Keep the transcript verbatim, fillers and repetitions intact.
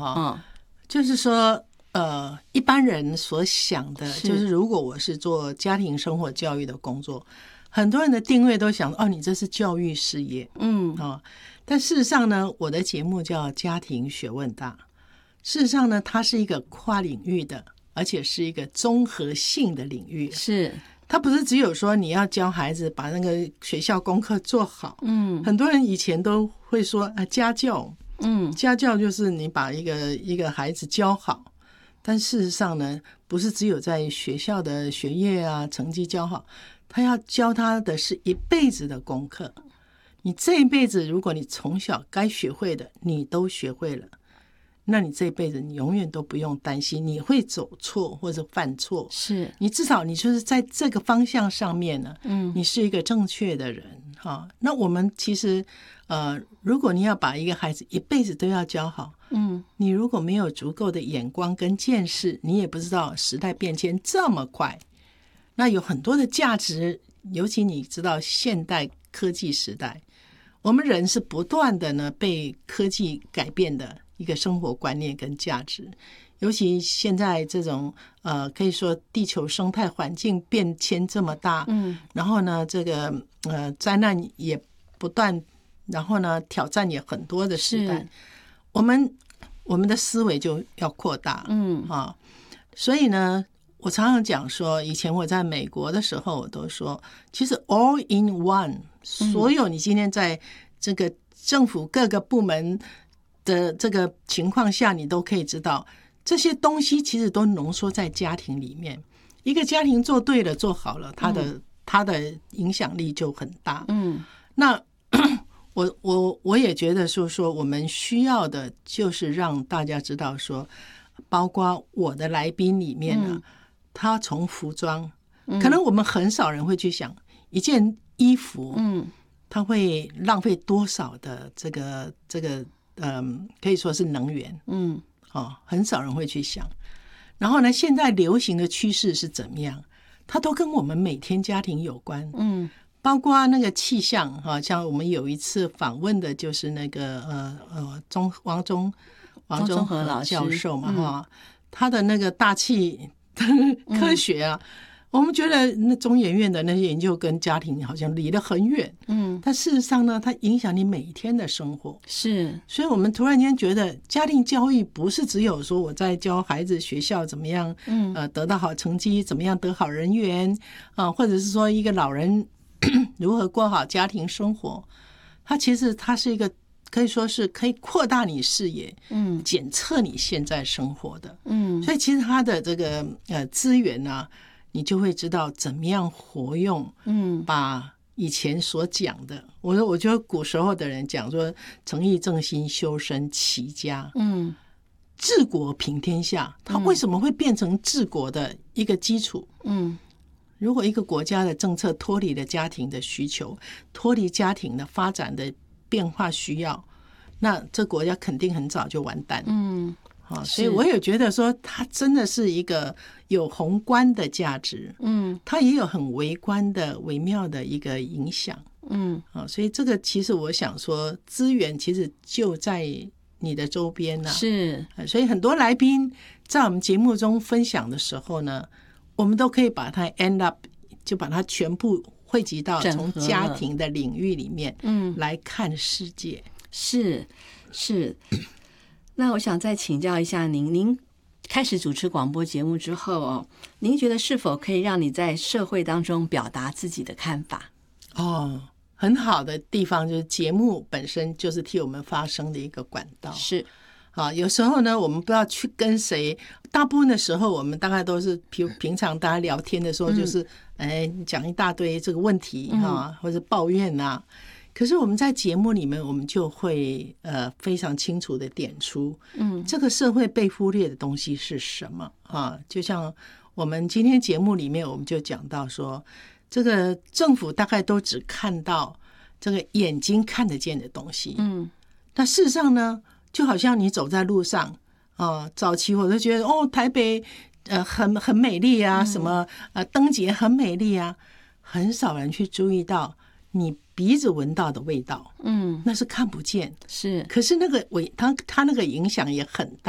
哈， 嗯， 就是说，呃，一般人所想的， 是就是如果我是做家庭生活教育的工作，很多人的定位都想，哦，你这是教育事业， 嗯， 哦，但事实上呢，我的节目叫家庭学问大，事实上呢，它是一个跨领域的，而且是一个综合性的领域， 是， 它不是只有说你要教孩子把那个学校功课做好， 嗯很多人以前都会说啊，家教， 嗯， 家教就是你把一个一个孩子教好，但事实上呢，不是只有在学校的学业啊成绩教好，他要教他的是一辈子的功课。你这一辈子，如果你从小该学会的你都学会了，那你这一辈子你永远都不用担心你会走错或者犯错， 是， 你至少你就是在这个方向上面呢， 嗯， 你是一个正确的人哈。那我们其实呃，如果你要把一个孩子一辈子都要教好， 嗯， 你如果没有足够的眼光跟见识，你也不知道时代变迁这么快，那有很多的价值，尤其你知道现代科技时代，我们人是不断的呢被科技改变的一个生活观念跟价值，尤其现在这种呃，可以说地球生态环境变迁这么大， 嗯， 然后呢，这个呃灾难也不断，然后呢挑战也很多的时代，我们我们的思维就要扩大， 嗯啊，所以呢，我常常讲说，以前我在美国的时候，我都说，其实 all in one， 所有你今天在这个政府各个部门的这个情况下，你都可以知道这些东西其实都浓缩在家庭里面。一个家庭做对了、做好了，它的、嗯、它的影响力就很大。 嗯， 那我我我也觉得说说，我们需要的就是让大家知道说，包括我的来宾里面呢、啊嗯，他从服装，可能我们很少人会去想一件衣服，嗯，它会浪费多少的这个这个。嗯，可以说是能源，嗯，哦，很少人会去想。然后呢，现在流行的趋势是怎么样？它都跟我们每天家庭有关，嗯，包括那个气象哈，像我们有一次访问的就是那个呃呃中王中王中和教授嘛哈、嗯，他的那个大气科学啊。嗯，我们觉得那中研院的那些研究跟家庭好像离得很远，嗯，但事实上呢，它影响你每一天的生活。是，所以我们突然间觉得家庭教育不是只有说我在教孩子学校怎么样，嗯，呃，得到好成绩，怎么样得好人缘啊、呃，或者是说一个老人如何过好家庭生活，它其实它是一个可以说是可以扩大你视野，嗯，检测你现在生活的，嗯，所以其实它的这个呃资源呢、啊。你就会知道怎么样活用，嗯，把以前所讲的，我说我觉得古时候的人讲说诚意正心修身齐家，嗯，治国平天下，它为什么会变成治国的一个基础？嗯，如果一个国家的政策脱离了家庭的需求，脱离家庭的发展的变化需要，那这国家肯定很早就完蛋。嗯。啊，所以我也觉得说，它真的是一个有宏观的价值，嗯，它也有很微观的微妙的一个影响，嗯，啊，所以这个其实我想说，资源其实就在你的周边呢、啊，是，所以很多来宾在我们节目中分享的时候呢，我们都可以把它 end up 就把它全部汇集到从家庭的领域里面，嗯，来看世界， 是是。那我想再请教一下您，您开始主持广播节目之后哦，您觉得是否可以让你在社会当中表达自己的看法？ 哦，很好的地方就是节目本身就是替我们发声的一个管道。 是啊，有时候呢，我们不知道去跟谁，大部分的时候我们大概都是平平常大家聊天的时候，就是、嗯、哎讲一大堆这个问题啊，嗯、或者抱怨啊。可是我们在节目里面，我们就会呃非常清楚的点出，嗯，这个社会被忽略的东西是什么啊？就像我们今天节目里面，我们就讲到说，这个政府大概都只看到这个眼睛看得见的东西，嗯，那事实上呢，就好像你走在路上啊，早期我都觉得哦，台北呃很很美丽啊，什么呃灯节很美丽啊，很少人去注意到你鼻子闻到的味道，嗯，那是看不见，是，可是那个味，它它那个影响也很大。